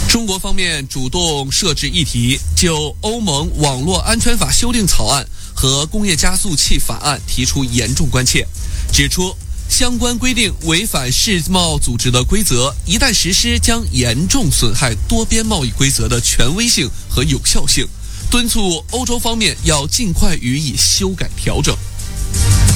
中国方面主动设置议题，就欧盟网络安全法修订草案和工业加速器法案提出严重关切，指出相关规定违反世贸组织的规则，一旦实施将严重损害多边贸易规则的权威性和有效性，敦促欧洲方面要尽快予以修改调整。